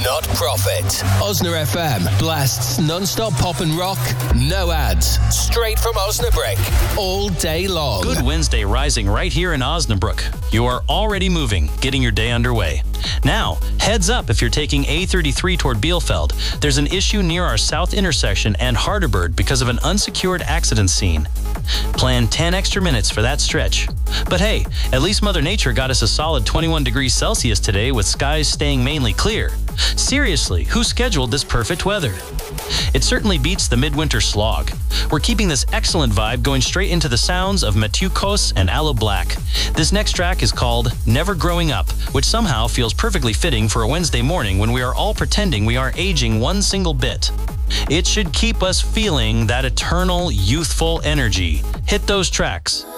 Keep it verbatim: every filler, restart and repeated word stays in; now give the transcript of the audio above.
not profit. Osna F M blasts non-stop pop and rock, no ads, straight from Osnabrück, all day long. Good Wednesday rising right here in Osnabrück. You are already moving, getting your day underway. Now, heads up if you're taking A thirty-three toward Bielefeld. There's an issue near our south intersection and Hardeberg because of an unsecured accident scene. Plan ten extra minutes for that stretch. But hey, at least Mother Nature got us a solid twenty-one degrees Celsius today with skies staying mainly clear. Seriously, who scheduled this perfect weather? It certainly beats the midwinter slog. We're keeping this excellent vibe going straight into the sounds of Mathieu Kos and Aloe Black. This next track is called Never Growing Up, which somehow feels perfectly fitting for a Wednesday morning when we are all pretending we aren't aging one single bit. It should keep us feeling that eternal, youthful energy. Hit those tracks.